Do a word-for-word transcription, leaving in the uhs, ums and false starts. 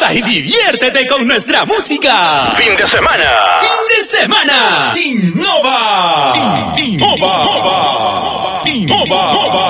disfruta y diviértete con nuestra música. Fin de semana. Fin de semana. Innova. Innova. Innova. Innova.